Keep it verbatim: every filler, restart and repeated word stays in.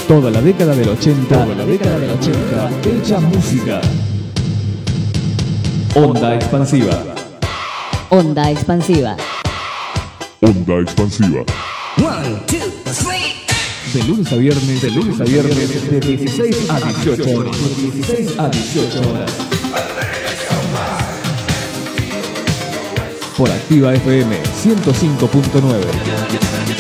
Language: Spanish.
Toda la década del ochenta, toda la década del ochenta, hecha música. Onda expansiva. Onda expansiva. Onda expansiva. One, two, three. De lunes a viernes, de lunes a viernes, de dieciséis a dieciocho horas. De dieciséis a dieciocho horas. Por Activa F M ciento cinco punto nueve.